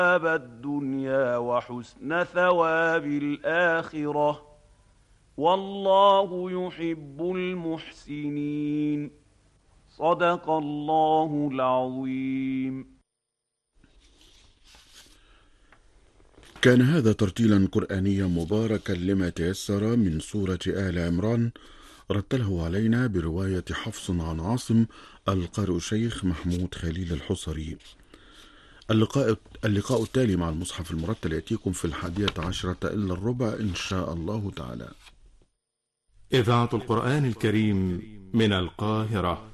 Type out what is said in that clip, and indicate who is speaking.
Speaker 1: ثواب الدنيا وحسن ثواب الآخرة، والله يحب المحسنين. صدق الله العظيم.
Speaker 2: كان هذا ترتيلا قرآنيا مباركا لما تيسر من سورة آل عمران، رتله علينا برواية حفص عن عاصم، القارئ الشيخ محمود خليل الحصري. اللقاء التالي مع المصحف المرتل يأتيكم في 11:45 إن شاء الله تعالى.
Speaker 3: إذاعة القرآن الكريم من القاهرة.